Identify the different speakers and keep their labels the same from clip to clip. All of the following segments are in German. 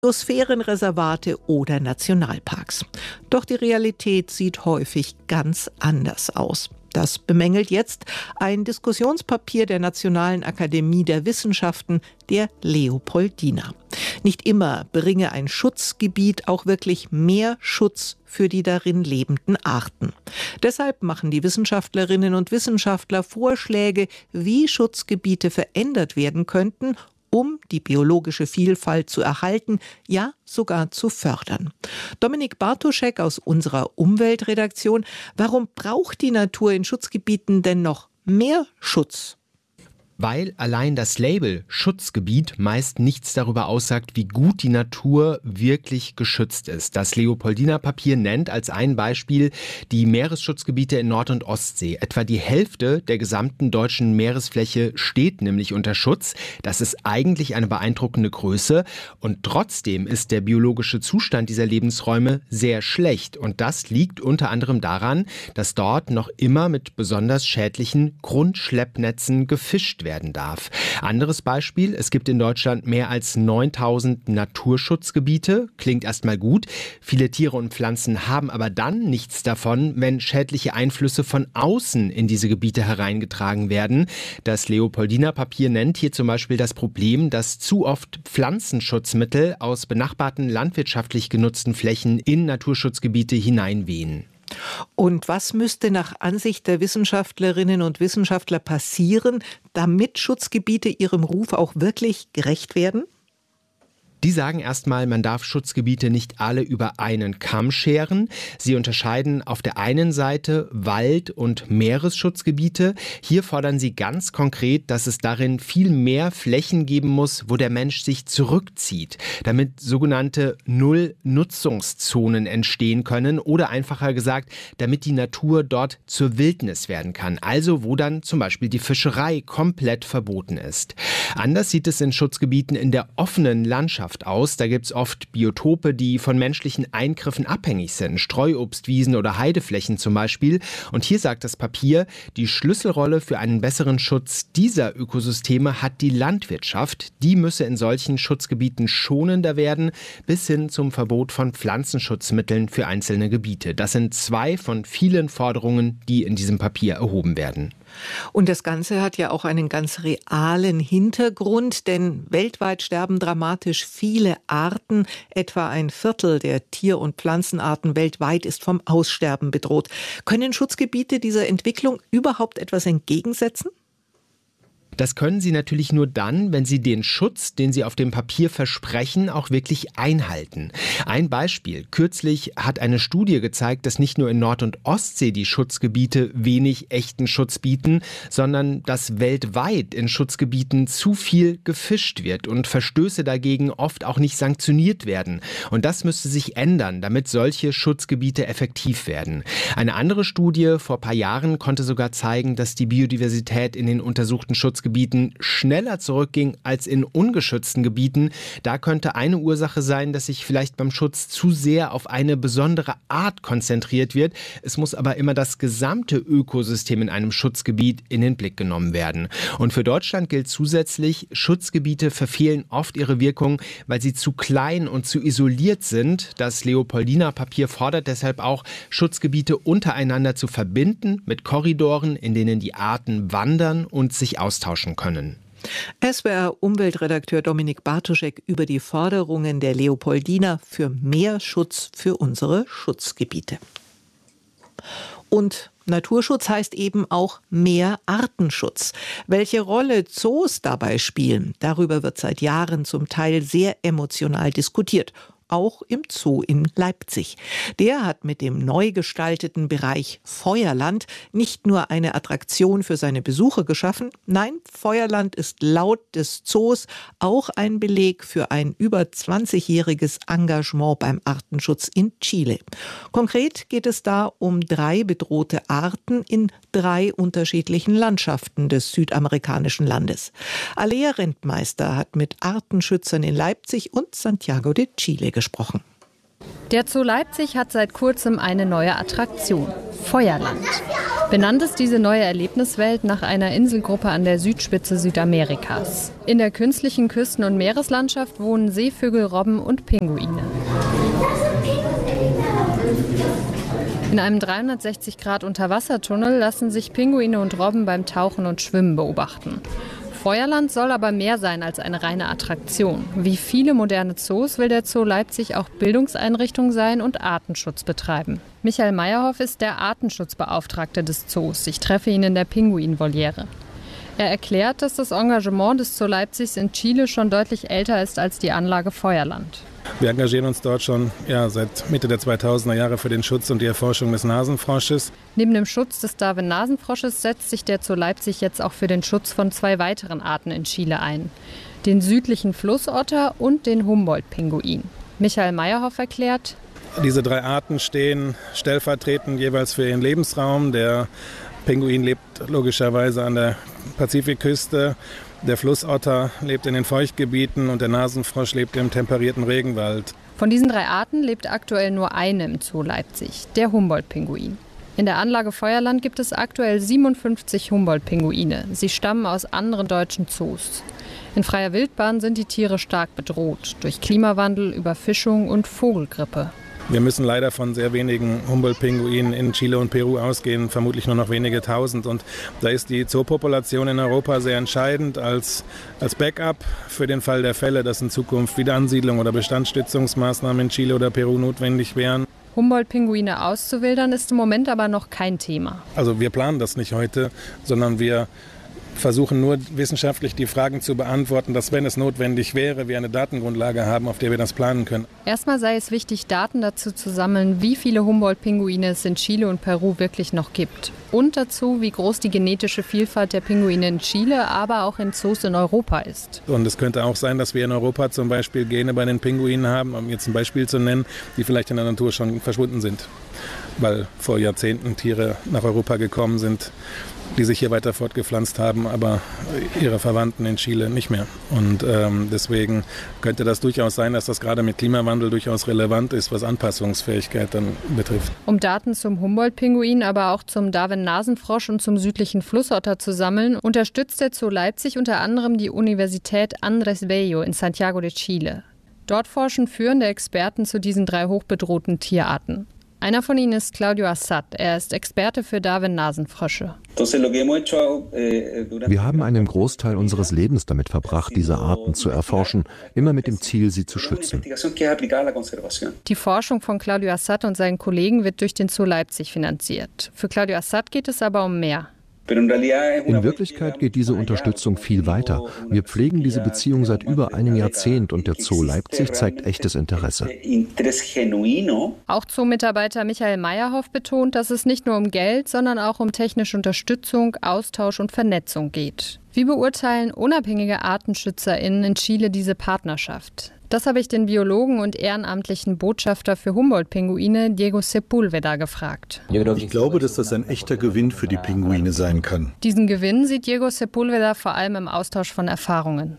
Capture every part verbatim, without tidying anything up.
Speaker 1: Biosphärenreservate oder Nationalparks. Doch die Realität sieht häufig ganz anders aus. Das bemängelt jetzt ein Diskussionspapier der Nationalen Akademie der Wissenschaften, der Leopoldina. Nicht immer bringe ein Schutzgebiet auch wirklich mehr Schutz für die darin lebenden Arten. Deshalb machen die Wissenschaftlerinnen und Wissenschaftler Vorschläge, wie Schutzgebiete verändert werden könnten, um die biologische Vielfalt zu erhalten, ja sogar zu fördern. Dominik Bartoschek aus unserer Umweltredaktion: Warum braucht die Natur in Schutzgebieten denn noch mehr Schutz?
Speaker 2: Weil allein das Label Schutzgebiet meist nichts darüber aussagt, wie gut die Natur wirklich geschützt ist. Das Leopoldina-Papier nennt als ein Beispiel die Meeresschutzgebiete in Nord- und Ostsee. Etwa die Hälfte der gesamten deutschen Meeresfläche steht nämlich unter Schutz. Das ist eigentlich eine beeindruckende Größe. Und trotzdem ist der biologische Zustand dieser Lebensräume sehr schlecht. Und das liegt unter anderem daran, dass dort noch immer mit besonders schädlichen Grundschleppnetzen gefischt wird werden darf. Anderes Beispiel: Es gibt in Deutschland mehr als neuntausend Naturschutzgebiete. Klingt erstmal gut. Viele Tiere und Pflanzen haben aber dann nichts davon, wenn schädliche Einflüsse von außen in diese Gebiete hereingetragen werden. Das Leopoldina-Papier nennt hier zum Beispiel das Problem, dass zu oft Pflanzenschutzmittel aus benachbarten landwirtschaftlich genutzten Flächen in Naturschutzgebiete hineinwehen.
Speaker 1: Und was müsste nach Ansicht der Wissenschaftlerinnen und Wissenschaftler passieren, damit Schutzgebiete ihrem Ruf auch wirklich gerecht werden?
Speaker 2: Die sagen erstmal, man darf Schutzgebiete nicht alle über einen Kamm scheren. Sie unterscheiden auf der einen Seite Wald- und Meeresschutzgebiete. Hier fordern sie ganz konkret, dass es darin viel mehr Flächen geben muss, wo der Mensch sich zurückzieht, damit sogenannte Null-Nutzungszonen entstehen können oder einfacher gesagt, damit die Natur dort zur Wildnis werden kann. Also wo dann zum Beispiel die Fischerei komplett verboten ist. Anders sieht es in Schutzgebieten in der offenen Landschaft aus. Da gibt es oft Biotope, die von menschlichen Eingriffen abhängig sind. Streuobstwiesen oder Heideflächen zum Beispiel. Und hier sagt das Papier, die Schlüsselrolle für einen besseren Schutz dieser Ökosysteme hat die Landwirtschaft. Die müsse in solchen Schutzgebieten schonender werden, bis hin zum Verbot von Pflanzenschutzmitteln für einzelne Gebiete. Das sind zwei von vielen Forderungen, die in diesem Papier erhoben werden.
Speaker 1: Und das Ganze hat ja auch einen ganz realen Hintergrund, denn weltweit sterben dramatisch viele Arten. Etwa ein Viertel der Tier- und Pflanzenarten weltweit ist vom Aussterben bedroht. Können Schutzgebiete dieser Entwicklung überhaupt etwas entgegensetzen?
Speaker 2: Das können sie natürlich nur dann, wenn sie den Schutz, den sie auf dem Papier versprechen, auch wirklich einhalten. Ein Beispiel: Kürzlich hat eine Studie gezeigt, dass nicht nur in Nord- und Ostsee die Schutzgebiete wenig echten Schutz bieten, sondern dass weltweit in Schutzgebieten zu viel gefischt wird und Verstöße dagegen oft auch nicht sanktioniert werden. Und das müsste sich ändern, damit solche Schutzgebiete effektiv werden. Eine andere Studie vor ein paar Jahren konnte sogar zeigen, dass die Biodiversität in den untersuchten Schutzgebieten schneller zurückging als in ungeschützten Gebieten. Da könnte eine Ursache sein, dass sich vielleicht beim Schutz zu sehr auf eine besondere Art konzentriert wird. Es muss aber immer das gesamte Ökosystem in einem Schutzgebiet in den Blick genommen werden. Und für Deutschland gilt zusätzlich, Schutzgebiete verfehlen oft ihre Wirkung, weil sie zu klein und zu isoliert sind. Das Leopoldina-Papier fordert deshalb auch, Schutzgebiete untereinander zu verbinden mit Korridoren, in denen die Arten wandern und sich austauschen können.
Speaker 1: S W R-Umweltredakteur Dominik Bartoschek über die Forderungen der Leopoldina für mehr Schutz für unsere Schutzgebiete. Und Naturschutz heißt eben auch mehr Artenschutz. Welche Rolle Zoos dabei spielen, darüber wird seit Jahren zum Teil sehr emotional diskutiert. Auch im Zoo in Leipzig. Der hat mit dem neu gestalteten Bereich Feuerland nicht nur eine Attraktion für seine Besucher geschaffen, nein, Feuerland ist laut des Zoos auch ein Beleg für ein über zwanzigjähriges Engagement beim Artenschutz in Chile. Konkret geht es da um drei bedrohte Arten in drei unterschiedlichen Landschaften des südamerikanischen Landes. Alea Rentmeister hat mit Artenschützern in Leipzig und Santiago de Chile gesprochen.
Speaker 3: Der Zoo Leipzig hat seit kurzem eine neue Attraktion, Feuerland. Benannt ist diese neue Erlebniswelt nach einer Inselgruppe an der Südspitze Südamerikas. In der künstlichen Küsten- und Meereslandschaft wohnen Seevögel, Robben und Pinguine. In einem dreihundertsechzig Grad Unterwassertunnel lassen sich Pinguine und Robben beim Tauchen und Schwimmen beobachten. Feuerland soll aber mehr sein als eine reine Attraktion. Wie viele moderne Zoos will der Zoo Leipzig auch Bildungseinrichtung sein und Artenschutz betreiben. Michael Meyerhoff ist der Artenschutzbeauftragte des Zoos. Ich treffe ihn in der Pinguinvoliere. Er erklärt, dass das Engagement des Zoo Leipzigs in Chile schon deutlich älter ist als die Anlage Feuerland.
Speaker 4: Wir engagieren uns dort schon ja, seit Mitte der zweitausender Jahre für den Schutz und die Erforschung des Nasenfrosches.
Speaker 3: Neben dem Schutz des Darwin-Nasenfrosches setzt sich der Zoo Leipzig jetzt auch für den Schutz von zwei weiteren Arten in Chile ein. Den südlichen Flussotter und den Humboldt-Pinguin. Michael Meyerhoff erklärt:
Speaker 4: Diese drei Arten stehen stellvertretend jeweils für ihren Lebensraum. Der Pinguin lebt logischerweise an der Pazifikküste. Der Flussotter lebt in den Feuchtgebieten und der Nasenfrosch lebt im temperierten Regenwald.
Speaker 3: Von diesen drei Arten lebt aktuell nur eine im Zoo Leipzig, der Humboldt-Pinguin. In der Anlage Feuerland gibt es aktuell siebenundfünfzig Humboldt-Pinguine. Sie stammen aus anderen deutschen Zoos. In freier Wildbahn sind die Tiere stark bedroht durch Klimawandel, Überfischung und Vogelgrippe.
Speaker 4: Wir müssen leider von sehr wenigen Humboldt-Pinguinen in Chile und Peru ausgehen, vermutlich nur noch wenige tausend. Und da ist die Zoopopulation in Europa sehr entscheidend als, als Backup für den Fall der Fälle, dass in Zukunft Wiederansiedlung oder Bestandsstützungsmaßnahmen in Chile oder Peru notwendig wären.
Speaker 3: Humboldt-Pinguine auszuwildern ist im Moment aber noch kein Thema.
Speaker 4: Also wir planen das nicht heute, sondern wir versuchen nur wissenschaftlich die Fragen zu beantworten, dass, wenn es notwendig wäre, wir eine Datengrundlage haben, auf der wir das planen können.
Speaker 3: Erstmal sei es wichtig, Daten dazu zu sammeln, wie viele Humboldt-Pinguine es in Chile und Peru wirklich noch gibt. Und dazu, wie groß die genetische Vielfalt der Pinguine in Chile, aber auch in Zoos in Europa ist.
Speaker 4: Und es könnte auch sein, dass wir in Europa zum Beispiel Gene bei den Pinguinen haben, um jetzt ein Beispiel zu nennen, die vielleicht in der Natur schon verschwunden sind, weil vor Jahrzehnten Tiere nach Europa gekommen sind, die sich hier weiter fortgepflanzt haben, aber ihre Verwandten in Chile nicht mehr. Und ähm, deswegen könnte das durchaus sein, dass das gerade mit Klimawandel durchaus relevant ist, was Anpassungsfähigkeit dann betrifft.
Speaker 3: Um Daten zum Humboldt-Pinguin, aber auch zum Darwin-Nasenfrosch und zum südlichen Flussotter zu sammeln, unterstützt der Zoo Leipzig unter anderem die Universität Andrés Bello in Santiago de Chile. Dort forschen führende Experten zu diesen drei hochbedrohten Tierarten. Einer von ihnen ist Claudio Assad. Er ist Experte für Darwin-Nasenfrösche.
Speaker 5: Wir haben einen Großteil unseres Lebens damit verbracht, diese Arten zu erforschen, immer mit dem Ziel, sie zu schützen.
Speaker 3: Die Forschung von Claudio Assad und seinen Kollegen wird durch den Zoo Leipzig finanziert. Für Claudio Assad geht es aber um mehr.
Speaker 5: In Wirklichkeit geht diese Unterstützung viel weiter. Wir pflegen diese Beziehung seit über einem Jahrzehnt und der Zoo Leipzig zeigt echtes Interesse.
Speaker 3: Auch Zoo-Mitarbeiter Michael Meyerhoff betont, dass es nicht nur um Geld, sondern auch um technische Unterstützung, Austausch und Vernetzung geht. Wie beurteilen unabhängige ArtenschützerInnen in Chile diese Partnerschaft? Das habe ich den Biologen und ehrenamtlichen Botschafter für Humboldt-Pinguine Diego Sepúlveda gefragt.
Speaker 6: Ich glaube, dass das ein echter Gewinn für die Pinguine sein kann.
Speaker 3: Diesen Gewinn sieht Diego Sepúlveda vor allem im Austausch von Erfahrungen.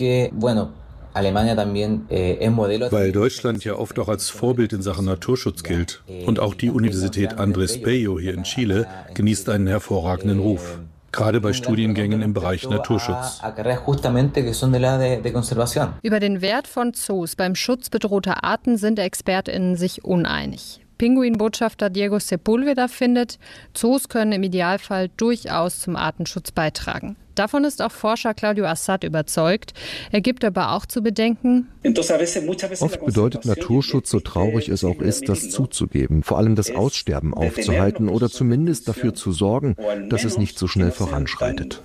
Speaker 6: Weil Deutschland ja oft auch als Vorbild in Sachen Naturschutz gilt. Und auch die Universität Andrés Bello hier in Chile genießt einen hervorragenden Ruf. Gerade bei Studiengängen im Bereich Naturschutz.
Speaker 3: Über den Wert von Zoos beim Schutz bedrohter Arten sind ExpertInnen sich uneinig. Pinguinbotschafter Diego Sepúlveda findet, Zoos können im Idealfall durchaus zum Artenschutz beitragen. Davon ist auch Forscher Claudio Assad überzeugt. Er gibt aber auch zu bedenken:
Speaker 5: Oft bedeutet Naturschutz, so traurig es auch ist, das zuzugeben, vor allem das Aussterben aufzuhalten oder zumindest dafür zu sorgen, dass es nicht so schnell voranschreitet.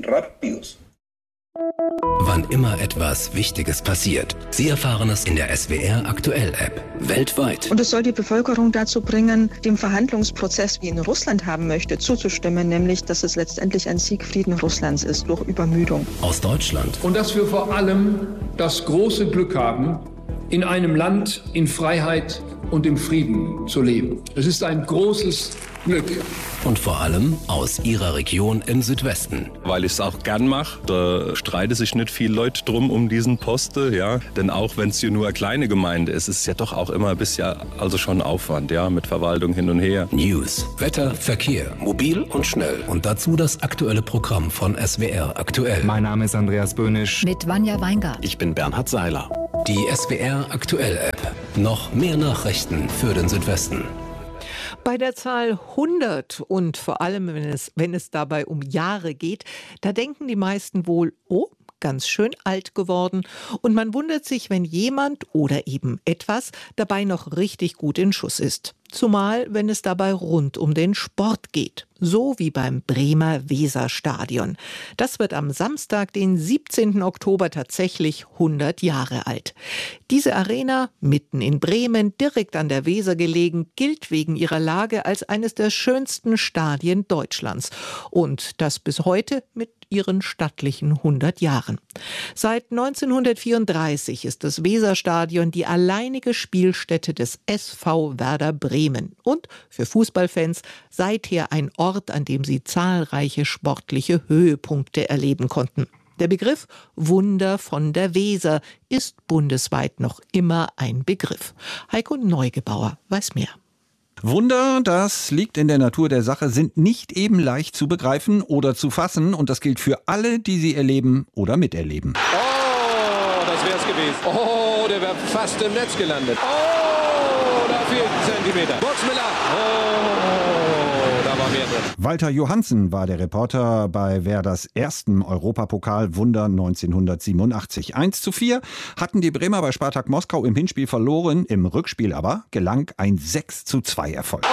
Speaker 7: Wann immer etwas Wichtiges passiert, Sie erfahren es in der S W R Aktuell App. Weltweit.
Speaker 8: Und es soll die Bevölkerung dazu bringen, dem Verhandlungsprozess, wie ihn Russland haben möchte, zuzustimmen, nämlich, dass es letztendlich ein Siegfrieden Russlands ist durch Übermüdung.
Speaker 7: Aus Deutschland.
Speaker 9: Und dass wir vor allem das große Glück haben, in einem Land in Freiheit und im Frieden zu leben. Es ist ein großes Glück.
Speaker 7: Und vor allem aus Ihrer Region im Südwesten.
Speaker 10: Weil ich es auch gern mache. Da streiten sich nicht viele Leute drum um diesen Posten. Ja? Denn auch wenn es hier nur eine kleine Gemeinde ist, ist es ja doch auch immer ein bisschen also schon Aufwand, ja, mit Verwaltung hin und her.
Speaker 7: News, Wetter, Verkehr, mobil und schnell. Und dazu das aktuelle Programm von S W R aktuell.
Speaker 11: Mein Name ist Andreas Böhnisch.
Speaker 12: Mit Vanja Weingart.
Speaker 7: Ich bin Bernhard Seiler. Die S W R aktuell App. Noch mehr Nachrichten für den Südwesten.
Speaker 1: Bei der Zahl hundert und vor allem, wenn es, wenn es dabei um Jahre geht, da denken die meisten wohl, oh, ganz schön alt geworden. Und man wundert sich, wenn jemand oder eben etwas dabei noch richtig gut in Schuss ist. Zumal, wenn es dabei rund um den Sport geht. So wie beim Bremer Weserstadion. Das wird am Samstag, den siebzehnten Oktober, tatsächlich hundert Jahre alt. Diese Arena, mitten in Bremen, direkt an der Weser gelegen, gilt wegen ihrer Lage als eines der schönsten Stadien Deutschlands. Und das bis heute mit ihren stattlichen hundert Jahren. Seit neunzehnhundertvierunddreißig ist das Weserstadion die alleinige Spielstätte des S V Werder Bremen und für Fußballfans seither ein Ort, an dem sie zahlreiche sportliche Höhepunkte erleben konnten. Der Begriff Wunder von der Weser ist bundesweit noch immer ein Begriff. Heiko Neugebauer weiß mehr.
Speaker 13: Wunder, das liegt in der Natur der Sache, sind nicht eben leicht zu begreifen oder zu fassen. Und das gilt für alle, die sie erleben oder miterleben.
Speaker 14: Oh, das wär's gewesen. Oh, der wäre fast im Netz gelandet. Oh, da fehlt ein Zentimeter. Boxmiller. Oh, da war mehr drin.
Speaker 13: Walter Johansen war der Reporter bei Werders ersten Europapokal-Wunder neunzehnhundertsiebenundachtzig. eins zu vier hatten die Bremer bei Spartak Moskau im Hinspiel verloren. Im Rückspiel aber gelang ein sechs zu zwei Erfolg.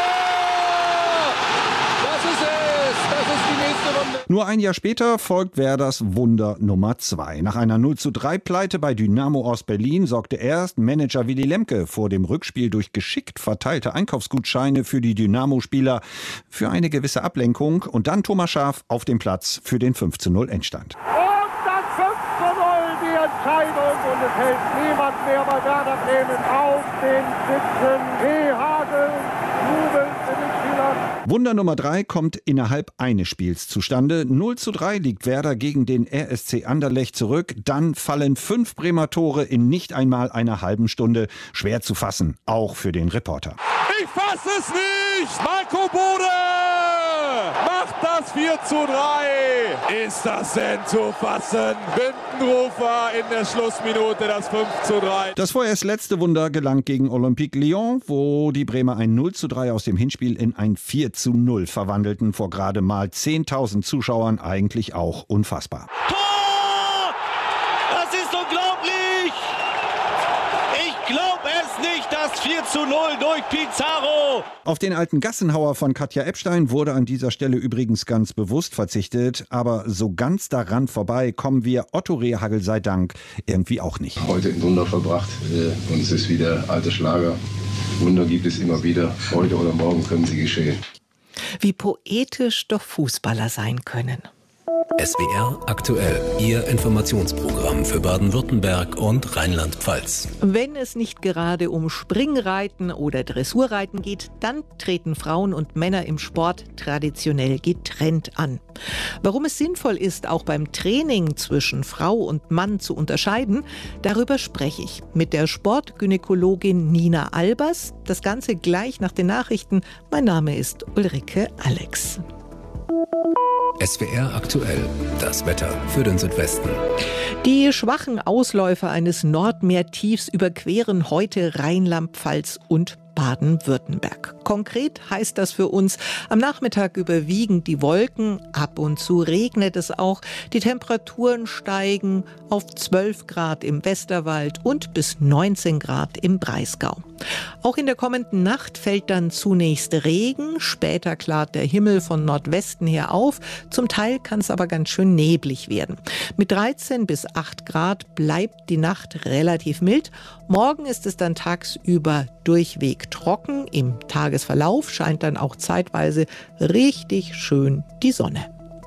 Speaker 13: Nur ein Jahr später folgt Werders Wunder Nummer zwei. Nach einer null zu drei Pleite bei Dynamo aus Berlin sorgte erst Manager Willy Lemke vor dem Rückspiel durch geschickt verteilte Einkaufsgutscheine für die Dynamo-Spieler für eine gewisse Ablenkung und dann Thomas Schaaf auf dem Platz für den fünf zu null Endstand.
Speaker 15: Und das fünf zu null die Entscheidung und es hält niemand mehr bei Werder Bremen auf den Sitzen. Wie Hagel jubelt für den Spieler.
Speaker 13: Wunder Nummer drei kommt innerhalb eines Spiels zustande. null zu drei liegt Werder gegen den R S C Anderlecht zurück. Dann fallen fünf Bremer Tore in nicht einmal einer halben Stunde. Schwer zu fassen, auch für den Reporter.
Speaker 14: Ich fasse es nicht! Marco Bode macht das vier zu drei. Ist das denn zu fassen? Windenrufer in der Schlussminute das fünf zu drei.
Speaker 13: Das vorerst letzte Wunder gelang gegen Olympique Lyon, wo die Bremer ein null zu drei aus dem Hinspiel in ein vier zu null verwandelten. Vor gerade mal zehntausend Zuschauern, eigentlich auch unfassbar.
Speaker 16: Tor! Das ist unglaublich! Ich glaube es nicht, das vier zu null durch Pizarro.
Speaker 13: Auf den alten Gassenhauer von Katja Epstein wurde an dieser Stelle übrigens ganz bewusst verzichtet. Aber so ganz daran vorbei kommen wir, Otto Rehagel sei Dank, irgendwie auch nicht.
Speaker 17: Heute ein Wunder vollbracht und es ist wieder alter Schlager. Wunder gibt es immer wieder. Heute oder morgen können sie geschehen.
Speaker 1: Wie poetisch doch Fußballer sein können.
Speaker 7: S W R aktuell, Ihr Informationsprogramm für Baden-Württemberg und Rheinland-Pfalz.
Speaker 1: Wenn es nicht gerade um Springreiten oder Dressurreiten geht, dann treten Frauen und Männer im Sport traditionell getrennt an. Warum es sinnvoll ist, auch beim Training zwischen Frau und Mann zu unterscheiden, darüber spreche ich mit der Sportgynäkologin Nina Albers. Das Ganze gleich nach den Nachrichten. Mein Name ist Ulrike Alex.
Speaker 7: S W R aktuell, das Wetter für den Südwesten.
Speaker 1: Die schwachen Ausläufer eines Nordmeertiefs überqueren heute Rheinland-Pfalz und Baden-Württemberg. Konkret heißt das für uns, am Nachmittag überwiegen die Wolken, ab und zu regnet es auch, die Temperaturen steigen auf zwölf Grad im Westerwald und bis neunzehn Grad im Breisgau. Auch in der kommenden Nacht fällt dann zunächst Regen, später klart der Himmel von Nordwesten her auf, zum Teil kann es aber ganz schön neblig werden. Mit dreizehn bis acht Grad bleibt die Nacht relativ mild. Morgen ist es dann tagsüber durchweg trocken. Im Tagesverlauf scheint dann auch zeitweise richtig schön die Sonne.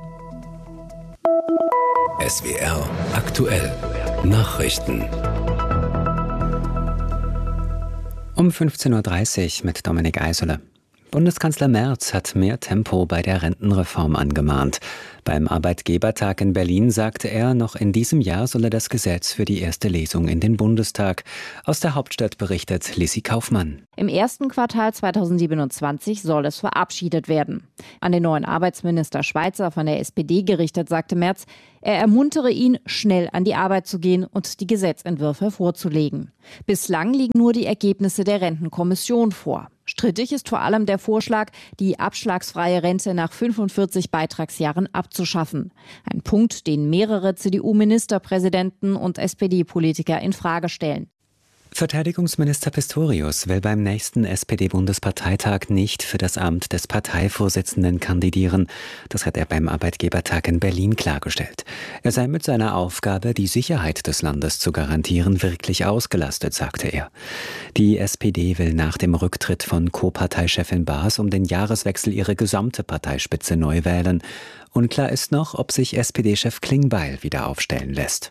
Speaker 7: S W R aktuell Nachrichten.
Speaker 11: Um fünfzehn Uhr dreißig mit Dominik Eisele. Bundeskanzler Merz hat mehr Tempo bei der Rentenreform angemahnt. Beim Arbeitgebertag in Berlin sagte er, noch in diesem Jahr solle das Gesetz für die erste Lesung in den Bundestag. Aus der Hauptstadt berichtet Lissi Kaufmann.
Speaker 12: Im ersten Quartal zweitausendsiebenundzwanzig soll es verabschiedet werden. An den neuen Arbeitsminister Schweizer von der S P D gerichtet, sagte Merz, er ermuntere ihn, schnell an die Arbeit zu gehen und die Gesetzentwürfe vorzulegen. Bislang liegen nur die Ergebnisse der Rentenkommission vor. Strittig ist vor allem der Vorschlag, die abschlagsfreie Rente nach fünfundvierzig Beitragsjahren abzuschaffen. Ein Punkt, den mehrere C D U-Ministerpräsidenten und S P D-Politiker in Frage stellen.
Speaker 11: Verteidigungsminister Pistorius will beim nächsten S P D-Bundesparteitag nicht für das Amt des Parteivorsitzenden kandidieren. Das hat er beim Arbeitgebertag in Berlin klargestellt. Er sei mit seiner Aufgabe, die Sicherheit des Landes zu garantieren, wirklich ausgelastet, sagte er. Die S P D will nach dem Rücktritt von Co-Parteichefin Baas um den Jahreswechsel ihre gesamte Parteispitze neu wählen. Unklar ist noch, ob sich S P D-Chef Klingbeil wieder aufstellen lässt.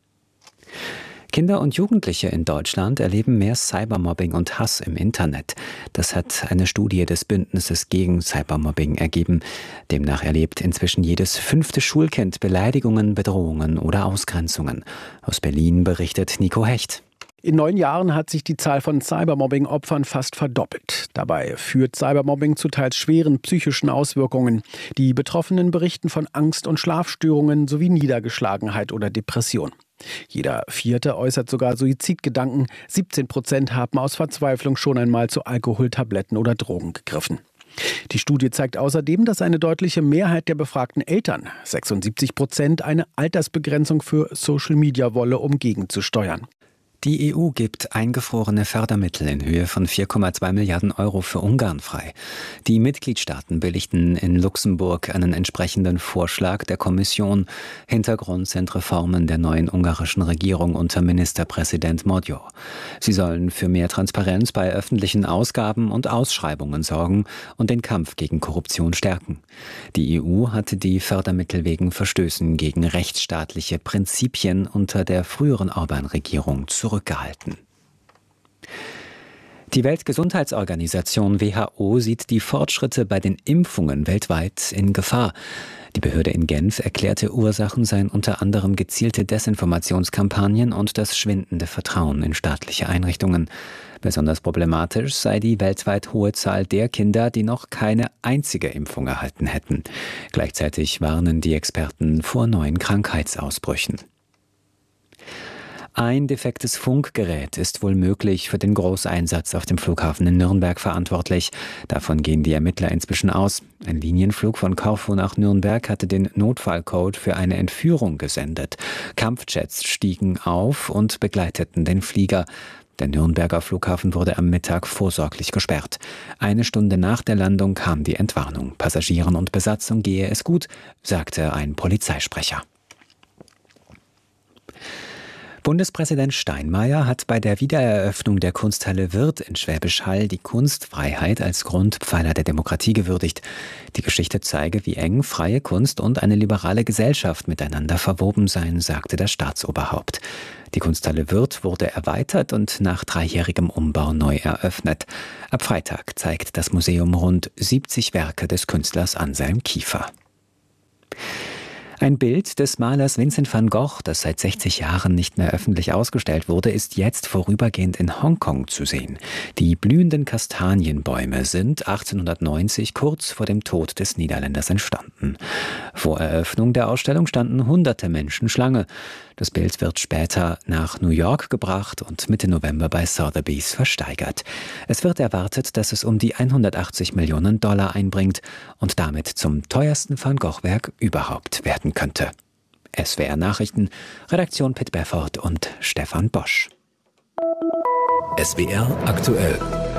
Speaker 11: Kinder und Jugendliche in Deutschland erleben mehr Cybermobbing und Hass im Internet. Das hat eine Studie des Bündnisses gegen Cybermobbing ergeben. Demnach erlebt inzwischen jedes fünfte Schulkind Beleidigungen, Bedrohungen oder Ausgrenzungen. Aus Berlin berichtet Nico Hecht.
Speaker 18: In neun Jahren hat sich die Zahl von Cybermobbing-Opfern fast verdoppelt. Dabei führt Cybermobbing zu teils schweren psychischen Auswirkungen. Die Betroffenen berichten von Angst- und Schlafstörungen sowie Niedergeschlagenheit oder Depression. Jeder Vierte äußert sogar Suizidgedanken. siebzehn Prozent haben aus Verzweiflung schon einmal zu Alkohol, Tabletten oder Drogen gegriffen. Die Studie zeigt außerdem, dass eine deutliche Mehrheit der befragten Eltern, sechsundsiebzig Prozent, eine Altersbegrenzung für Social Media wolle, um gegenzusteuern.
Speaker 11: Die E U gibt eingefrorene Fördermittel in Höhe von vier Komma zwei Milliarden Euro für Ungarn frei. Die Mitgliedstaaten billigten in Luxemburg einen entsprechenden Vorschlag der Kommission. Hintergrund sind Reformen der neuen ungarischen Regierung unter Ministerpräsident Magyar. Sie sollen für mehr Transparenz bei öffentlichen Ausgaben und Ausschreibungen sorgen und den Kampf gegen Korruption stärken. Die E U hatte die Fördermittel wegen Verstößen gegen rechtsstaatliche Prinzipien unter der früheren Orbán-Regierung zurückgezogen. Zurückgehalten. Die Weltgesundheitsorganisation W H O sieht die Fortschritte bei den Impfungen weltweit in Gefahr. Die Behörde in Genf erklärte, Ursachen seien unter anderem gezielte Desinformationskampagnen und das schwindende Vertrauen in staatliche Einrichtungen. Besonders problematisch sei die weltweit hohe Zahl der Kinder, die noch keine einzige Impfung erhalten hätten. Gleichzeitig warnen die Experten vor neuen Krankheitsausbrüchen. Ein defektes Funkgerät ist wohl möglich für den Großeinsatz auf dem Flughafen in Nürnberg verantwortlich. Davon gehen die Ermittler inzwischen aus. Ein Linienflug von Korfu nach Nürnberg hatte den Notfallcode für eine Entführung gesendet. Kampfjets stiegen auf und begleiteten den Flieger. Der Nürnberger Flughafen wurde am Mittag vorsorglich gesperrt. Eine Stunde nach der Landung kam die Entwarnung. Passagieren und Besatzung gehe es gut, sagte ein Polizeisprecher. Bundespräsident Steinmeier hat bei der Wiedereröffnung der Kunsthalle Wirth in Schwäbisch Hall die Kunstfreiheit als Grundpfeiler der Demokratie gewürdigt. Die Geschichte zeige, wie eng freie Kunst und eine liberale Gesellschaft miteinander verwoben seien, sagte das Staatsoberhaupt. Die Kunsthalle Wirth wurde erweitert und nach dreijährigem Umbau neu eröffnet. Ab Freitag zeigt das Museum rund siebzig Werke des Künstlers Anselm Kiefer. Ein Bild des Malers Vincent van Gogh, das seit sechzig Jahren nicht mehr öffentlich ausgestellt wurde, ist jetzt vorübergehend in Hongkong zu sehen. Die blühenden Kastanienbäume sind achtzehnhundertneunzig kurz vor dem Tod des Niederländers entstanden. Vor Eröffnung der Ausstellung standen hunderte Menschen Schlange. Das Bild wird später nach New York gebracht und Mitte November bei Sotheby's versteigert. Es wird erwartet, dass es um die hundertachtzig Millionen Dollar einbringt und damit zum teuersten Van Gogh-Werk überhaupt werden könnte. S W R Nachrichten, Redaktion Pitt Beffert und Stefan Bosch.
Speaker 7: S W R aktuell.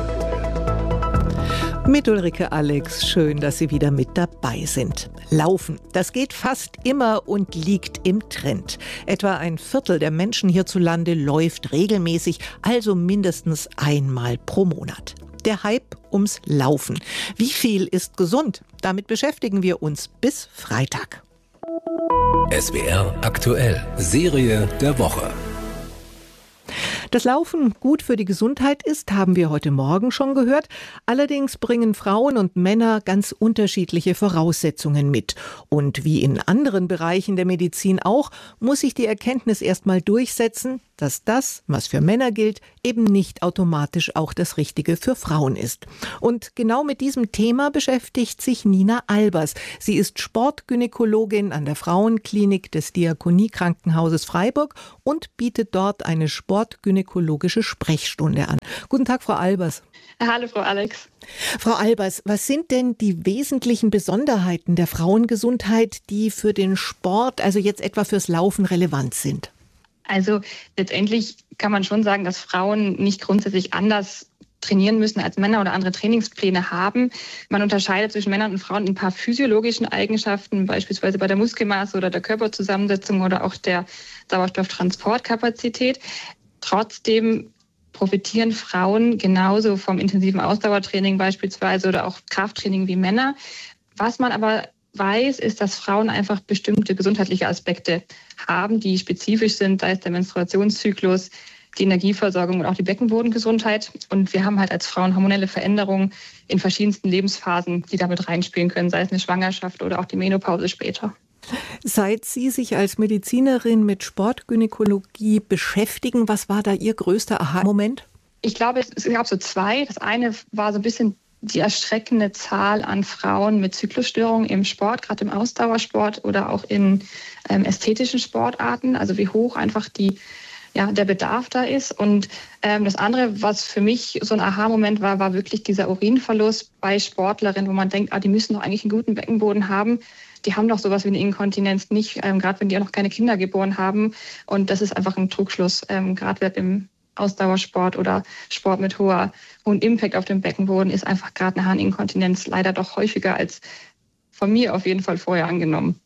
Speaker 1: Mit Ulrike Alex, schön, dass Sie wieder mit dabei sind. Laufen, das geht fast immer und liegt im Trend. Etwa ein Viertel der Menschen hierzulande läuft regelmäßig, also mindestens einmal pro Monat. Der Hype ums Laufen. Wie viel ist gesund? Damit beschäftigen wir uns bis Freitag.
Speaker 7: S W R aktuell. Serie der Woche.
Speaker 1: Dass Laufen gut für die Gesundheit ist, haben wir heute Morgen schon gehört. Allerdings bringen Frauen und Männer ganz unterschiedliche Voraussetzungen mit. Und wie in anderen Bereichen der Medizin auch, muss sich die Erkenntnis erstmal durchsetzen, dass das, was für Männer gilt, eben nicht automatisch auch das Richtige für Frauen ist. Und genau mit diesem Thema beschäftigt sich Nina Albers. Sie ist Sportgynäkologin an der Frauenklinik des Diakonie-Krankenhauses Freiburg und bietet dort eine sportgynäkologische Sprechstunde an. Guten Tag, Frau Albers.
Speaker 19: Hallo, Frau Alex.
Speaker 1: Frau Albers, was sind denn die wesentlichen Besonderheiten der Frauengesundheit, die für den Sport, also jetzt etwa fürs Laufen, relevant sind?
Speaker 19: Also letztendlich kann man schon sagen, dass Frauen nicht grundsätzlich anders trainieren müssen als Männer oder andere Trainingspläne haben. Man unterscheidet zwischen Männern und Frauen in ein paar physiologischen Eigenschaften, beispielsweise bei der Muskelmasse oder der Körperzusammensetzung oder auch der Sauerstofftransportkapazität. Trotzdem profitieren Frauen genauso vom intensiven Ausdauertraining beispielsweise oder auch Krafttraining wie Männer. Was man aber weiß, ist, dass Frauen einfach bestimmte gesundheitliche Aspekte haben, die spezifisch sind, sei es der Menstruationszyklus, die Energieversorgung und auch die Beckenbodengesundheit. Und wir haben halt als Frauen hormonelle Veränderungen in verschiedensten Lebensphasen, die damit reinspielen können, sei es eine Schwangerschaft oder auch die Menopause später.
Speaker 1: Seit Sie sich als Medizinerin mit Sportgynäkologie beschäftigen, was war da Ihr größter Aha-Moment?
Speaker 19: Ich glaube, es gab so zwei. Das eine war so ein bisschen die erschreckende Zahl an Frauen mit Zyklusstörungen im Sport, gerade im Ausdauersport oder auch in ähm, ästhetischen Sportarten. Also wie hoch einfach die, ja, der Bedarf da ist. Und ähm, das andere, was für mich so ein Aha-Moment war, war wirklich dieser Urinverlust bei Sportlerinnen, wo man denkt, ah, die müssen doch eigentlich einen guten Beckenboden haben. Die haben doch sowas wie eine Inkontinenz nicht, ähm, gerade wenn die auch noch keine Kinder geboren haben. Und das ist einfach ein Trugschluss, ähm, gerade im Ausdauersport oder Sport mit hoher, hohem Impact auf dem Beckenboden ist einfach gerade eine Harninkontinenz leider doch häufiger als von mir auf jeden Fall vorher angenommen.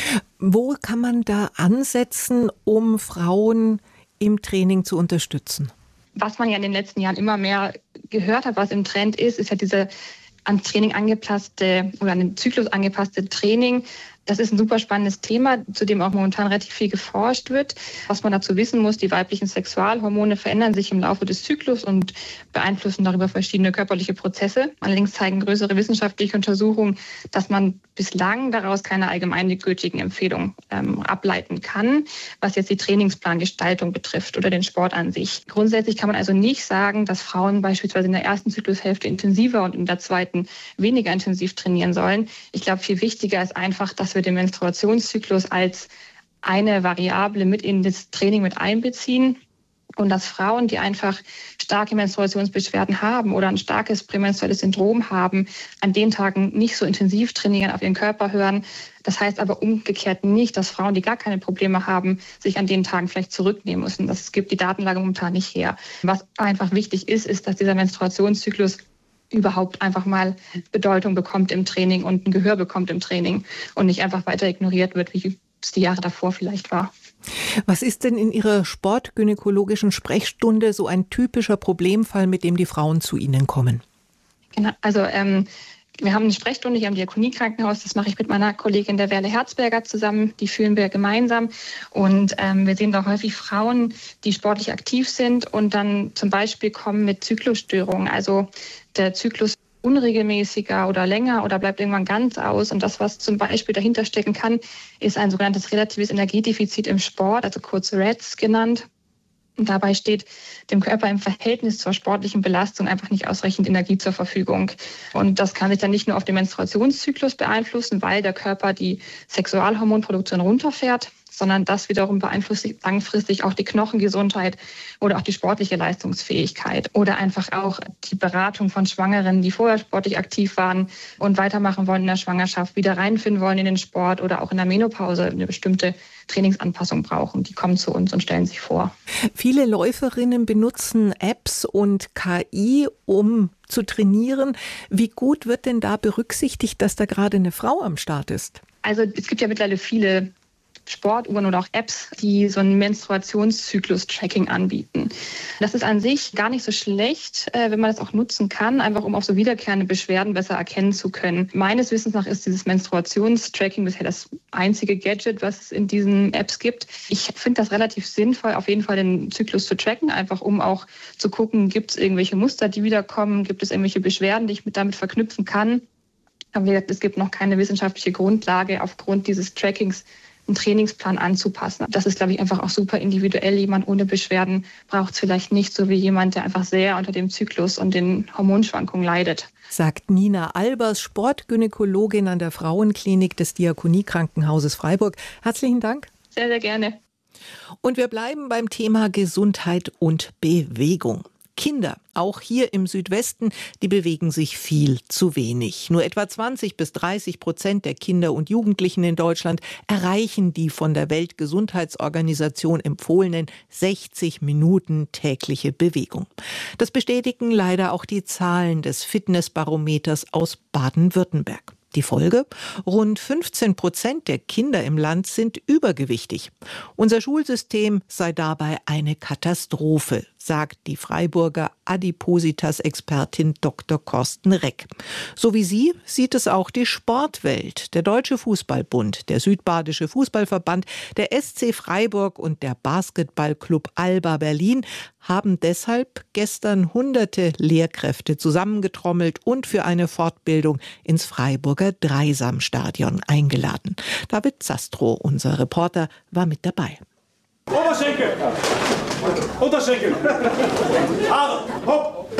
Speaker 1: Wo kann man da ansetzen, um Frauen im Training zu unterstützen?
Speaker 19: Was man ja in den letzten Jahren immer mehr gehört hat, was im Trend ist, ist ja diese an Training angepasste oder an den Zyklus angepasste Training. Das ist ein super spannendes Thema, zu dem auch momentan relativ viel geforscht wird. Was man dazu wissen muss, die weiblichen Sexualhormone verändern sich im Laufe des Zyklus und beeinflussen darüber verschiedene körperliche Prozesse. Allerdings zeigen größere wissenschaftliche Untersuchungen, dass man bislang daraus keine allgemeingültigen Empfehlungen ähm, ableiten kann, was jetzt die Trainingsplangestaltung betrifft oder den Sport an sich. Grundsätzlich kann man also nicht sagen, dass Frauen beispielsweise in der ersten Zyklushälfte intensiver und in der zweiten weniger intensiv trainieren sollen. Ich glaube, viel wichtiger ist einfach, dass wir den Menstruationszyklus als eine Variable mit in das Training mit einbeziehen und dass Frauen, die einfach starke Menstruationsbeschwerden haben oder ein starkes prämenstruelles Syndrom haben, an den Tagen nicht so intensiv trainieren, auf ihren Körper hören. Das heißt aber umgekehrt nicht, dass Frauen, die gar keine Probleme haben, sich an den Tagen vielleicht zurücknehmen müssen. Das gibt die Datenlage momentan nicht her. Was einfach wichtig ist, ist, dass dieser Menstruationszyklus überhaupt einfach mal Bedeutung bekommt im Training und ein Gehör bekommt im Training und nicht einfach weiter ignoriert wird, wie es die Jahre davor vielleicht war.
Speaker 1: Was ist denn in Ihrer sportgynäkologischen Sprechstunde so ein typischer Problemfall, mit dem die Frauen zu Ihnen kommen?
Speaker 19: Genau, also ähm, wir haben eine Sprechstunde hier am Diakonie-Krankenhaus. Das mache ich mit meiner Kollegin der Werle Herzberger zusammen. Die führen wir gemeinsam. Und ähm, wir sehen da häufig Frauen, die sportlich aktiv sind und dann zum Beispiel kommen mit Zyklusstörungen. Also der Zyklus unregelmäßiger oder länger oder bleibt irgendwann ganz aus. Und das, was zum Beispiel dahinter stecken kann, ist ein sogenanntes relatives Energiedefizit im Sport, also kurz R E D S genannt. Und dabei steht dem Körper im Verhältnis zur sportlichen Belastung einfach nicht ausreichend Energie zur Verfügung. Und das kann sich dann nicht nur auf den Menstruationszyklus beeinflussen, weil der Körper die Sexualhormonproduktion runterfährt, sondern das wiederum beeinflusst langfristig auch die Knochengesundheit oder auch die sportliche Leistungsfähigkeit oder einfach auch die Beratung von Schwangeren, die vorher sportlich aktiv waren und weitermachen wollen in der Schwangerschaft, wieder reinfinden wollen in den Sport oder auch in der Menopause eine bestimmte Trainingsanpassung brauchen. Die kommen zu uns und stellen sich vor.
Speaker 1: Viele Läuferinnen benutzen Apps und K I, um zu trainieren. Wie gut wird denn da berücksichtigt, dass da gerade eine Frau am Start ist?
Speaker 19: Also es gibt ja mittlerweile viele Sportuhren oder auch Apps, die so ein Menstruationszyklus-Tracking anbieten. Das ist an sich gar nicht so schlecht, wenn man das auch nutzen kann, einfach um auch so wiederkehrende Beschwerden besser erkennen zu können. Meines Wissens nach ist dieses Menstruationstracking bisher das einzige Gadget, was es in diesen Apps gibt. Ich finde das relativ sinnvoll, auf jeden Fall den Zyklus zu tracken, einfach um auch zu gucken, gibt es irgendwelche Muster, die wiederkommen, gibt es irgendwelche Beschwerden, die ich mit damit verknüpfen kann. Aber wie gesagt, es gibt noch keine wissenschaftliche Grundlage, aufgrund dieses Trackings einen Trainingsplan anzupassen. Das ist, glaube ich, einfach auch super individuell. Jemand ohne Beschwerden braucht es vielleicht nicht, so wie jemand, der einfach sehr unter dem Zyklus und den Hormonschwankungen leidet.
Speaker 1: Sagt Nina Albers, Sportgynäkologin an der Frauenklinik des Diakoniekrankenhauses Freiburg. Herzlichen Dank.
Speaker 19: Sehr, sehr gerne.
Speaker 1: Und wir bleiben beim Thema Gesundheit und Bewegung. Kinder, auch hier im Südwesten, die bewegen sich viel zu wenig. Nur etwa zwanzig bis dreißig Prozent der Kinder und Jugendlichen in Deutschland erreichen die von der Weltgesundheitsorganisation empfohlenen sechzig Minuten tägliche Bewegung. Das bestätigen leider auch die Zahlen des Fitnessbarometers aus Baden-Württemberg. Die Folge? Rund fünfzehn Prozent der Kinder im Land sind übergewichtig. Unser Schulsystem sei dabei eine Katastrophe, sagt die Freiburger Adipositas-Expertin Doktor Korsten Reck. So wie sie sieht es auch die Sportwelt. Der Deutsche Fußballbund, der Südbadische Fußballverband, der S C Freiburg und der Basketballclub Alba Berlin haben deshalb gestern hunderte Lehrkräfte zusammengetrommelt und für eine Fortbildung ins Freiburger Dreisamstadion eingeladen. David Zastrow, unser Reporter, war mit dabei.
Speaker 20: Oberschenkel! Unterschenkel! Haare! Hopp!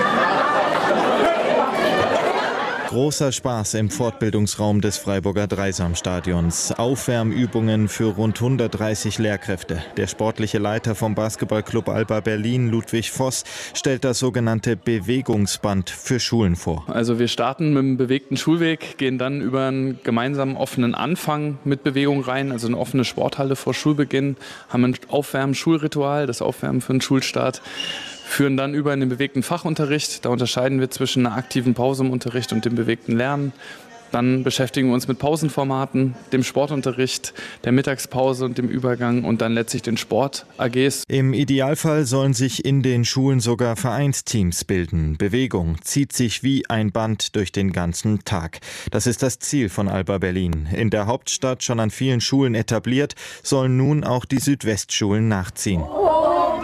Speaker 21: Großer Spaß im Fortbildungsraum des Freiburger Dreisamstadions. Aufwärmübungen für rund hundertdreißig Lehrkräfte. Der sportliche Leiter vom Basketballclub Alba Berlin, Ludwig Voss, stellt das sogenannte Bewegungsband für Schulen vor.
Speaker 22: Also wir starten mit einem bewegten Schulweg, gehen dann über einen gemeinsamen offenen Anfang mit Bewegung rein, also eine offene Sporthalle vor Schulbeginn, haben ein Aufwärmen-Schulritual, das Aufwärmen für den Schulstart. Führen dann über in den bewegten Fachunterricht. Da unterscheiden wir zwischen einer aktiven Pause im Unterricht und dem bewegten Lernen. Dann beschäftigen wir uns mit Pausenformaten, dem Sportunterricht, der Mittagspause und dem Übergang und dann letztlich den Sport-A Gs.
Speaker 21: Im Idealfall sollen sich in den Schulen sogar Vereinsteams bilden. Bewegung zieht sich wie ein Band durch den ganzen Tag. Das ist das Ziel von Alba Berlin. In der Hauptstadt schon an vielen Schulen etabliert, sollen nun auch die Südwestschulen nachziehen.
Speaker 23: Oben,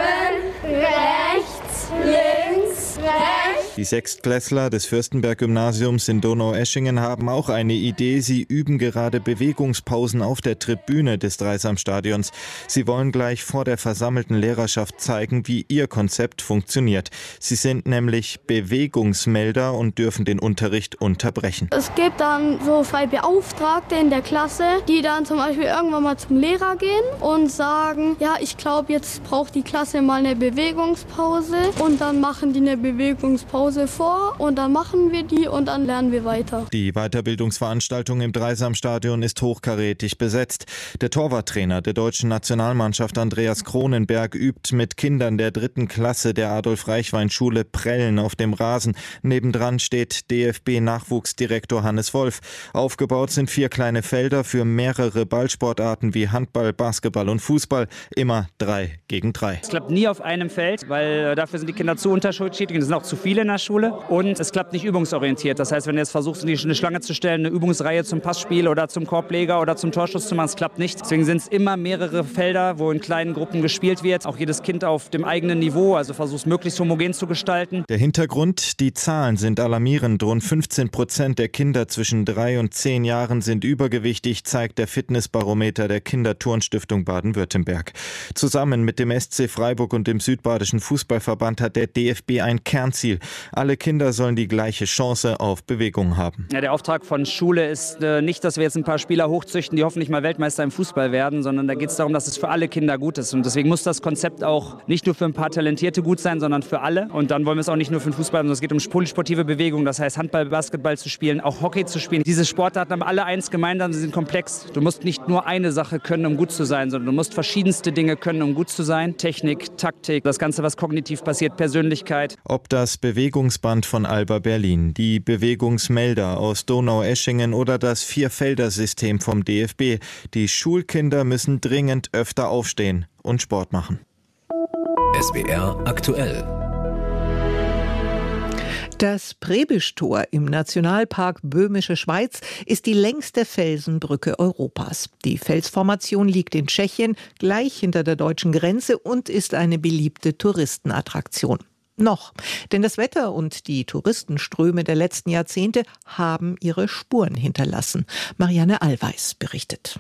Speaker 23: rechts, links, rechts.
Speaker 21: Die Sechstklässler des Fürstenberg-Gymnasiums in Donaueschingen haben auch eine Idee. Sie üben gerade Bewegungspausen auf der Tribüne des Dreisamstadions. Sie wollen gleich vor der versammelten Lehrerschaft zeigen, wie ihr Konzept funktioniert. Sie sind nämlich Bewegungsmelder und dürfen den Unterricht unterbrechen.
Speaker 23: Es gibt dann so zwei Beauftragte in der Klasse, die dann zum Beispiel irgendwann mal zum Lehrer gehen und sagen, ja, ich glaube, jetzt braucht die Klasse mal eine Bewegungspause, und dann machen die eine Bewegungspause vor und dann machen wir die und dann lernen wir weiter.
Speaker 21: Die Weiterbildungsveranstaltung im Dreisamstadion ist hochkarätig besetzt. Der Torwarttrainer der deutschen Nationalmannschaft Andreas Kronenberg übt mit Kindern der dritten Klasse der Adolf-Reichwein-Schule Prellen auf dem Rasen. Nebendran steht D F B-Nachwuchsdirektor Hannes Wolf. Aufgebaut sind vier kleine Felder für mehrere Ballsportarten wie Handball, Basketball und Fußball. Immer drei gegen drei.
Speaker 24: Es klappt nie auf einem Feld, weil dafür sind die Kinder zu unterschiedlich. Es sind auch zu viele in der Schule, und es klappt nicht übungsorientiert. Das heißt, wenn du jetzt versuchst, eine Schlange zu stellen, eine Übungsreihe zum Passspiel oder zum Korbleger oder zum Torschuss zu machen, es klappt nicht. Deswegen sind es immer mehrere Felder, wo in kleinen Gruppen gespielt wird. Auch jedes Kind auf dem eigenen Niveau, also versuchst möglichst homogen zu gestalten.
Speaker 21: Der Hintergrund: Die Zahlen sind alarmierend. Rund fünfzehn Prozent der Kinder zwischen drei und zehn Jahren sind übergewichtig, zeigt der Fitnessbarometer der Kinderturnstiftung Baden-Württemberg. Zusammen mit dem S C Freiburg und dem Südbadischen Fußballverband hat der D F B ein Kernziel. Alle Kinder sollen die gleiche Chance auf Bewegung haben.
Speaker 24: Ja, der Auftrag von Schule ist äh, nicht, dass wir jetzt ein paar Spieler hochzüchten, die hoffentlich mal Weltmeister im Fußball werden, sondern da geht es darum, dass es für alle Kinder gut ist. Und deswegen muss das Konzept auch nicht nur für ein paar Talentierte gut sein, sondern für alle. Und dann wollen wir es auch nicht nur für den Fußball, sondern es geht um polysportive Bewegung, das heißt Handball, Basketball zu spielen, auch Hockey zu spielen. Diese Sportarten haben alle eins gemeinsam, sie sind komplex. Du musst nicht nur eine Sache können, um gut zu sein, sondern du musst verschiedenste Dinge können, um gut zu sein. Technik, Taktik, das Ganze, was kognitiv passiert, Persönlichkeit.
Speaker 21: Ob das Bewegung Bewegungsband von Alba Berlin, die Bewegungsmelder aus Donaueschingen oder das Vierfelder-System vom D F B. Die Schulkinder müssen dringend öfter aufstehen und Sport machen.
Speaker 7: S W R aktuell.
Speaker 1: Das Prebisch-Tor im Nationalpark Böhmische Schweiz ist die längste Felsenbrücke Europas. Die Felsformation liegt in Tschechien, gleich hinter der deutschen Grenze, und ist eine beliebte Touristenattraktion. Noch, denn das Wetter und die Touristenströme der letzten Jahrzehnte haben ihre Spuren hinterlassen. Marianne Allweis berichtet.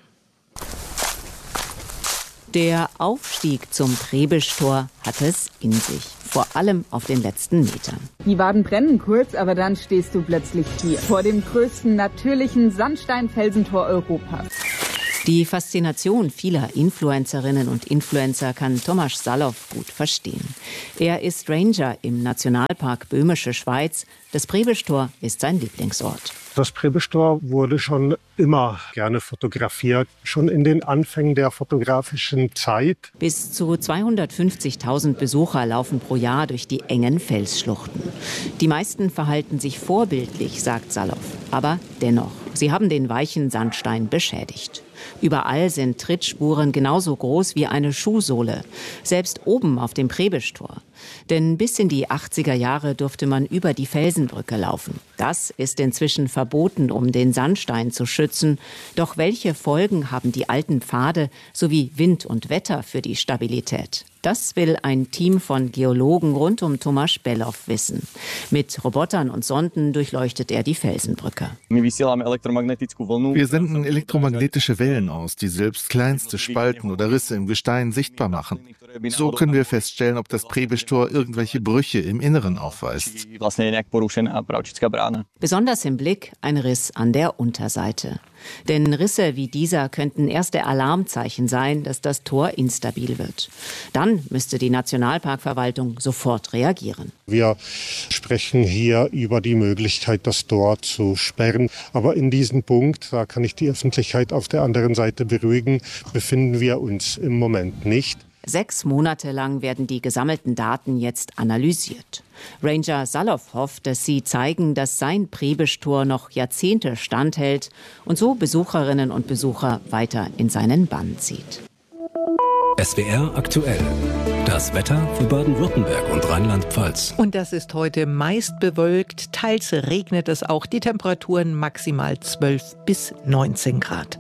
Speaker 2: Der Aufstieg zum Prebisch-Tor hat es in sich, vor allem auf den letzten Metern.
Speaker 3: Die Waden brennen kurz, aber dann stehst du plötzlich hier, vor dem größten natürlichen Sandsteinfelsentor Europas.
Speaker 2: Die Faszination vieler Influencerinnen und Influencer kann Tomasz Salow gut verstehen. Er ist Ranger im Nationalpark Böhmische Schweiz. Das Prebisch-Tor ist sein Lieblingsort.
Speaker 4: Das Prebisch-Tor wurde schon immer gerne fotografiert, schon in den Anfängen der fotografischen Zeit.
Speaker 2: Bis zu zweihundertfünfzigtausend Besucher laufen pro Jahr durch die engen Felsschluchten. Die meisten verhalten sich vorbildlich, sagt Salow. Aber dennoch, sie haben den weichen Sandstein beschädigt. Überall sind Trittspuren genauso groß wie eine Schuhsohle, selbst oben auf dem Prebisch-Tor. Denn bis in die achtziger Jahre durfte man über die Felsenbrücke laufen. Das ist inzwischen verboten, um den Sandstein zu schützen. Doch welche Folgen haben die alten Pfade sowie Wind und Wetter für die Stabilität? Das will ein Team von Geologen rund um Tomasz Below wissen. Mit Robotern und Sonden durchleuchtet er die Felsenbrücke.
Speaker 6: Wir senden elektromagnetische Wellen aus, die selbst kleinste Spalten oder Risse im Gestein sichtbar machen. So können wir feststellen, ob das Prebisch-Tor irgendwelche Brüche im Inneren aufweist.
Speaker 2: Besonders im Blick ein Riss an der Unterseite. Denn Risse wie dieser könnten erste Alarmzeichen sein, dass das Tor instabil wird. Dann müsste die Nationalparkverwaltung sofort reagieren.
Speaker 4: Wir sprechen hier über die Möglichkeit, das Tor zu sperren. Aber in diesem Punkt, da kann ich die Öffentlichkeit auf der anderen Seite beruhigen, befinden wir uns im Moment nicht.
Speaker 2: Sechs Monate lang werden die gesammelten Daten jetzt analysiert. Ranger Salow hofft, dass sie zeigen, dass sein Prebisch-Tor noch Jahrzehnte standhält und so Besucherinnen und Besucher weiter in seinen Bann zieht.
Speaker 7: S W R aktuell. Das Wetter für Baden-Württemberg und Rheinland-Pfalz.
Speaker 1: Und das ist heute meist bewölkt, teils regnet es auch. Die Temperaturen maximal zwölf bis neunzehn Grad.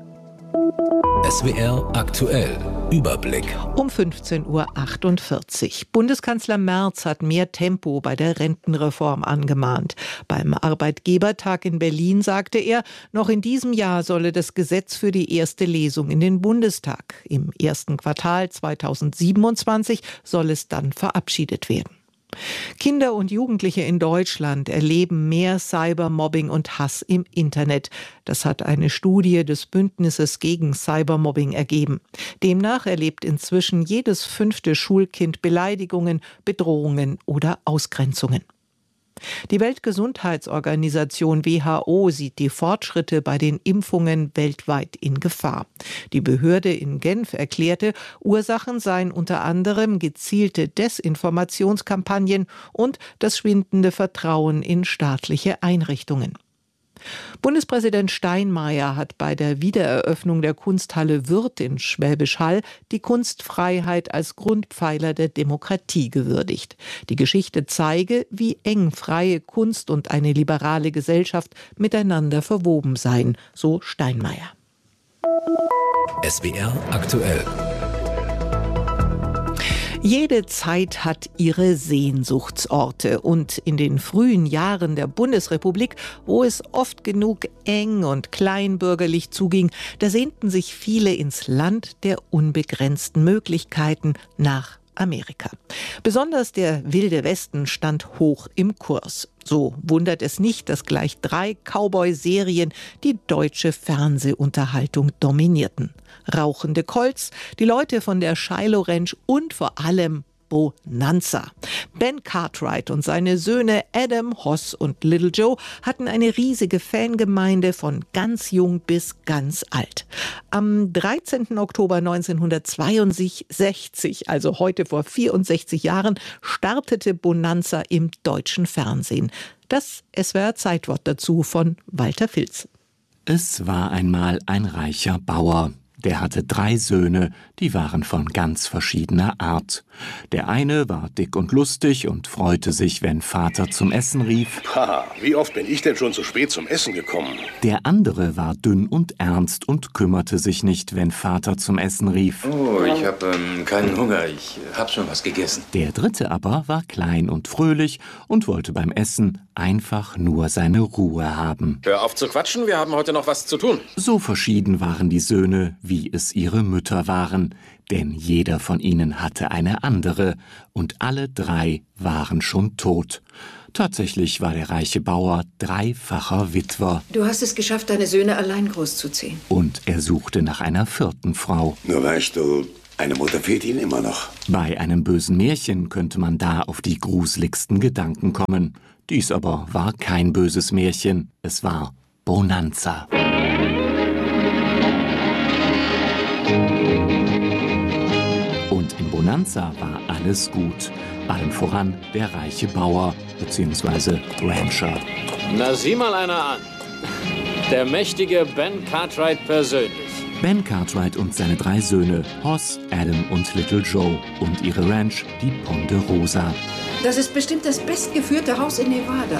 Speaker 7: S W R aktuell. Überblick.
Speaker 1: Um fünfzehn Uhr achtundvierzig. Bundeskanzler Merz hat mehr Tempo bei der Rentenreform angemahnt. Beim Arbeitgebertag in Berlin sagte er, noch in diesem Jahr solle das Gesetz für die erste Lesung in den Bundestag. Im ersten Quartal zweitausendsiebenundzwanzig soll es dann verabschiedet werden. Kinder und Jugendliche in Deutschland erleben mehr Cybermobbing und Hass im Internet. Das hat eine Studie des Bündnisses gegen Cybermobbing ergeben. Demnach erlebt inzwischen jedes fünfte Schulkind Beleidigungen, Bedrohungen oder Ausgrenzungen. Die Weltgesundheitsorganisation W H O sieht die Fortschritte bei den Impfungen weltweit in Gefahr. Die Behörde in Genf erklärte, Ursachen seien unter anderem gezielte Desinformationskampagnen und das schwindende Vertrauen in staatliche Einrichtungen. Bundespräsident Steinmeier hat bei der Wiedereröffnung der Kunsthalle Würth in Schwäbisch Hall die Kunstfreiheit als Grundpfeiler der Demokratie gewürdigt. Die Geschichte zeige, wie eng freie Kunst und eine liberale Gesellschaft miteinander verwoben seien, so Steinmeier.
Speaker 7: S W R aktuell.
Speaker 1: Jede Zeit hat ihre Sehnsuchtsorte und in den frühen Jahren der Bundesrepublik, wo es oft genug eng und kleinbürgerlich zuging, da sehnten sich viele ins Land der unbegrenzten Möglichkeiten nach Amerika. Besonders der Wilde Westen stand hoch im Kurs. So wundert es nicht, dass gleich drei Cowboy-Serien die deutsche Fernsehunterhaltung dominierten. Rauchende Colts, die Leute von der Shiloh Ranch und vor allem Bonanza. Ben Cartwright und seine Söhne Adam, Hoss und Little Joe hatten eine riesige Fangemeinde von ganz jung bis ganz alt. Am dreizehnten Oktober neunzehnhundertzweiundsechzig, also heute vor vierundsechzig Jahren, startete Bonanza im deutschen Fernsehen. Das S W R-Zeitwort dazu von Walter Filz.
Speaker 5: Es war einmal ein reicher Bauer. Der hatte drei Söhne, die waren von ganz verschiedener Art. Der eine war dick und lustig und freute sich, wenn Vater zum Essen rief.
Speaker 8: Pah, wie oft bin ich denn schon zu spät zum Essen gekommen?
Speaker 5: Der andere war dünn und ernst und kümmerte sich nicht, wenn Vater zum Essen rief.
Speaker 9: Oh, ich habe ähm, keinen Hunger, ich hab schon was gegessen.
Speaker 5: Der dritte aber war klein und fröhlich und wollte beim Essen einfach nur seine Ruhe haben.
Speaker 8: Hör auf zu quatschen, wir haben heute noch was zu tun.
Speaker 5: So verschieden waren die Söhne, wie es ihre Mütter waren, denn jeder von ihnen hatte eine andere und alle drei waren schon tot. Tatsächlich war der reiche Bauer dreifacher Witwer.
Speaker 10: Du hast es geschafft, deine Söhne allein großzuziehen.
Speaker 5: Und er suchte nach einer vierten Frau.
Speaker 8: Nur weißt du, eine Mutter fehlt ihnen immer noch.
Speaker 5: Bei einem bösen Märchen könnte man da auf die gruseligsten Gedanken kommen. Dies aber war kein böses Märchen, es war Bonanza. Und in Bonanza war alles gut. Allen voran der reiche Bauer bzw. Rancher.
Speaker 25: Na, sieh mal einer an. Der mächtige Ben Cartwright persönlich.
Speaker 5: Ben Cartwright und seine drei Söhne, Hoss, Adam und Little Joe, und ihre Ranch, die Ponderosa.
Speaker 10: Das ist bestimmt das bestgeführte Haus in Nevada.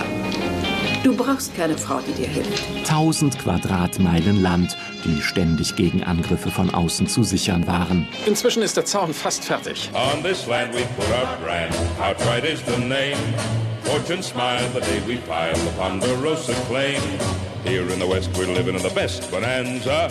Speaker 10: Du brauchst keine Frau, die dir hilft.
Speaker 5: Tausend Quadratmeilen Land, die ständig gegen Angriffe von außen zu sichern waren.
Speaker 8: Inzwischen ist der Zaun fast fertig.
Speaker 14: On this land we put our brand, Cartwright is the name. Fortune smiled the day we piled the Ponderosa claim. Here in the West we're living in the best bonanza.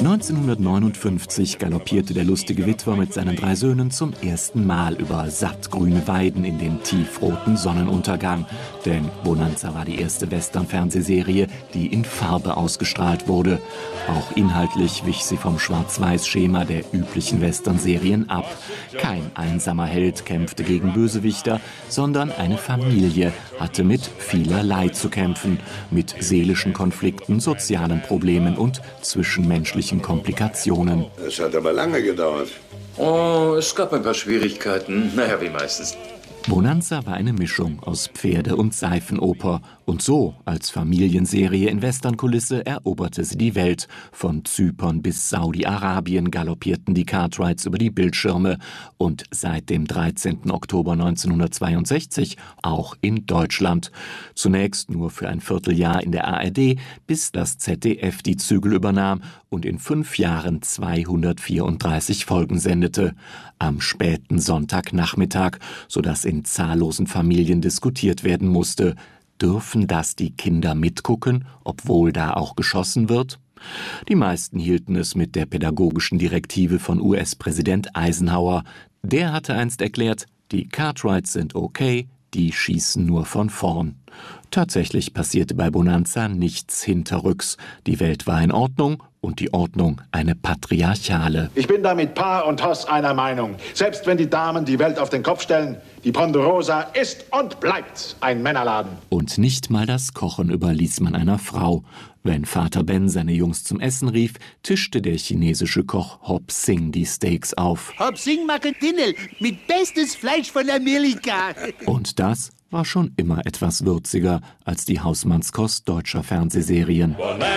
Speaker 5: neunzehnhundertneunundfünfzig galoppierte der lustige Witwer mit seinen drei Söhnen zum ersten Mal über sattgrüne Weiden in den tiefroten Sonnenuntergang. Denn Bonanza war die erste Western-Fernsehserie, die in Farbe ausgestrahlt wurde. Auch inhaltlich wich sie vom Schwarz-Weiß-Schema der üblichen Western-Serien ab. Kein einsamer Held kämpfte gegen Bösewichter, sondern eine Familie hatte mit vielerlei zu kämpfen, mit seelischen Konflikten, sozialen Problemen und zwischenmenschlichen Komplikationen.
Speaker 8: Es hat aber lange gedauert.
Speaker 9: Oh, es gab ein paar Schwierigkeiten. Naja, wie meistens.
Speaker 5: Bonanza war eine Mischung aus Pferde- und Seifenoper. Und so, als Familienserie in Westernkulisse, eroberte sie die Welt. Von Zypern bis Saudi-Arabien galoppierten die Cartwrights über die Bildschirme. Und seit dem dreizehnten Oktober neunzehnhundertzweiundsechzig auch in Deutschland. Zunächst nur für ein Vierteljahr in der A R D, bis das Z D F die Zügel übernahm und in fünf Jahren zweihundertvierunddreißig Folgen sendete. Am späten Sonntagnachmittag, sodass in zahllosen Familien diskutiert werden musste. Dürfen das die Kinder mitgucken, obwohl da auch geschossen wird? Die meisten hielten es mit der pädagogischen Direktive von U S-Präsident Eisenhower. Der hatte einst erklärt, die Cartwrights sind okay, die schießen nur von vorn. Tatsächlich passierte bei Bonanza nichts hinterrücks. Die Welt war in Ordnung und die Ordnung eine patriarchale.
Speaker 26: Ich bin da mit Pa und Hoss einer Meinung. Selbst wenn die Damen die Welt auf den Kopf stellen, die Ponderosa ist und bleibt ein Männerladen.
Speaker 5: Und nicht mal das Kochen überließ man einer Frau. Wenn Vater Ben seine Jungs zum Essen rief, tischte der chinesische Koch Hop Sing die Steaks auf.
Speaker 27: Hop Sing machen Dinnel mit bestes Fleisch von Amerika.
Speaker 5: Und das war schon immer etwas würziger als die Hausmannskost deutscher Fernsehserien.